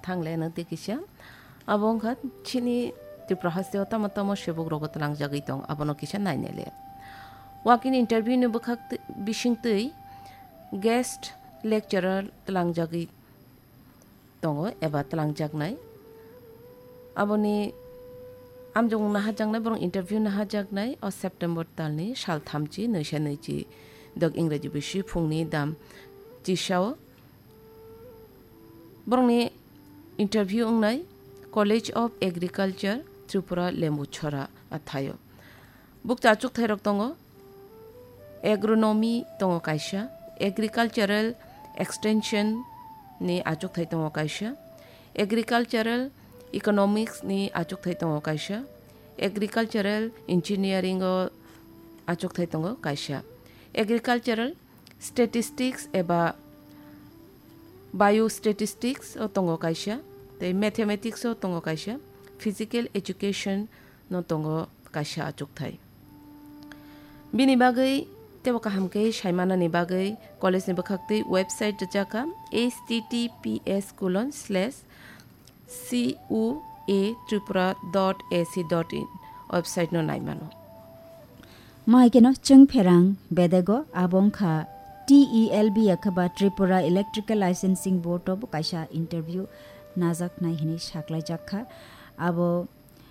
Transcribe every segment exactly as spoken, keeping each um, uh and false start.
थांलेनो देखिसा abongkhat chini Tripura tamo tamo shebuk rogot lang jagitong abono kisa nainele. Wakin interview ni bukhak bishingtui guest lecturer tlang jagi tongo eba tlang jagnai aboni amjong nahajangnai borong interview nahajangnai o September talni sal thamchi noisa noichi dog English bishi phungni dam chisao borongni interview ungnai College of Agriculture Tripura Lembuchora athayo buk chachuk thairok tongo agronomy tongo kaisa agricultural extension ni achuk thai tongo kaisa agricultural economics ni achuk thai tongo kaisa agricultural engineering o achuk thai tongo kaisa agricultural statistics eba biostatistics o tongo kaisa te mathematics o tongo kaisa physical education no tongo kaisa achuk thai bini bagai tebo kahamke shaimana ni bagai college ni bakhakte website jaka https colon slash cua dot ac dot in website no naimano maikeno chungpherang bedego abongkha T E L B akhaba Tripura Electrical Licensing Board of kaisa interview najak nai hini saklai jakha abo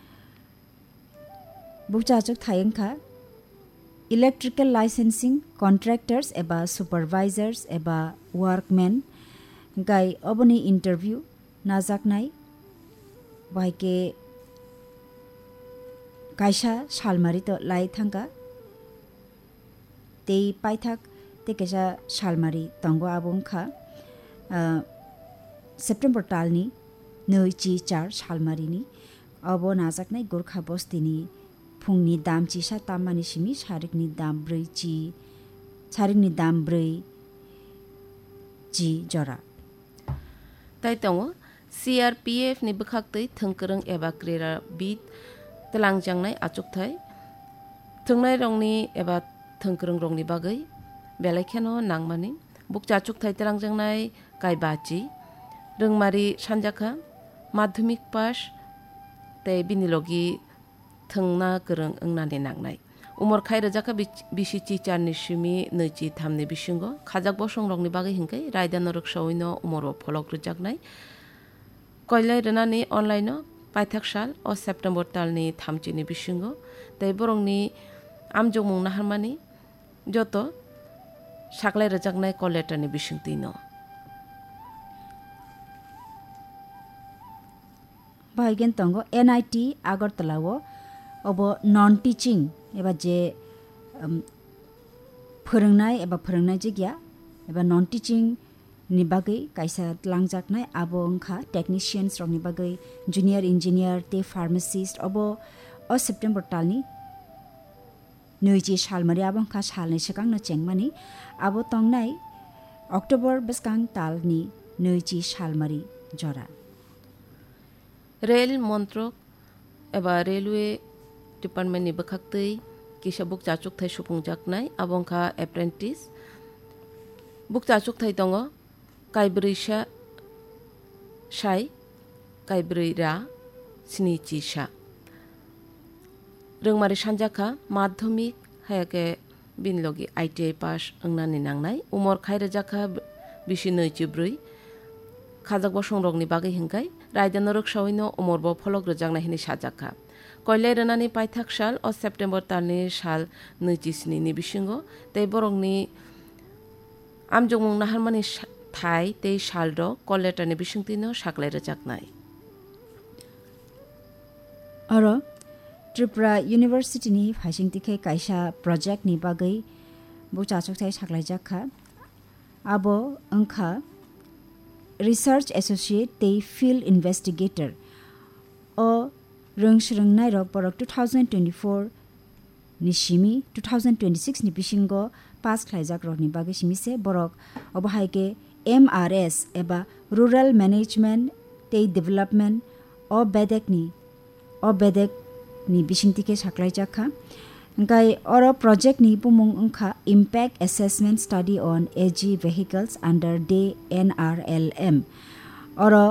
buchachuk thayengkha electrical licensing contractors eba supervisors eba workmen gai oboni interview najak nai baike kaisa salmari to lai thangka tei paithak te kaisa salmari tongo abongkha September talni noi chi char salmari ni abo najak nai Gorkha Bosti ni phungni dam chi sa tamani simi sarik ni dam brei chi sarik ni dam brei chi jora tai tongo C R P F ni bukhaktei thungkrung eba krera bit tlangjang achuk thai thungnai rongni eba thungkrung rongni bagai belaikeno nangmani bukchachuk thai tlangjang nai kaibachi rungmari sanjakha madhyamik pass te binilogi thungna korong ungnani nangnai umor khai rajaka bisi chi charni simi noichi thamni bisingo khajak bosong rongni bagai hingkai raida norok sawino umoro pholok rujaknai koilai renani online paithak sal o September talni thamchini bisingo te borongni amjongmung naharmani joto saklai rajaknai collectorni bisingtino baigen tongo N I T Agartala wo obo non teaching eba je phorongnai eba phorongnai jigya eba non teaching ni bagai kaisa tlangjaknai abo ongkha technicians rok ni bagai junior engineer te pharmacist obo o September talni noiji salmari abo ongkha salni sekang no chengmani abo tongnai October beskang talni noiji salmari jora Rail Montrok eba Railway Department ni bakhaktei kisa buk chachuk thai supung jaknai abongkha apprentice buk chachuk thai tongo kaibrisa sai kaibrira snichi sha rungmari sanjakha madhyamik hayake binlogi I T I pass ungnani nangnai umor khaira jakha bisi noichi brui khajak bosong rokni bagai hingkai raida norok sawino umorbo pholok rojak na hini sajakha koilai renani paithak sal o September talni sal noichi sini ni bisingo tei borongni amjongmung naharmani thai tei salro collectorni bisingtino saklai rojaknai aro Tripura University ni phasingtikhe kaisa project ni bagai buchachuk thai saklai jakha abo ongkha Research Associate te Field Investigator o rungshrungnai rok borok twenty twenty-four ni simi twenty twenty-six ni bisingo pass khlaijak rok ni bagi simi se borok obahaike M R S eba Rural Management te Development o bedek ni o bedek ni bisingtike saklaijak kha Ngai oro project ni pumung ongkha Impact Assessment Study on A G Vehicles under D N R L M. Oro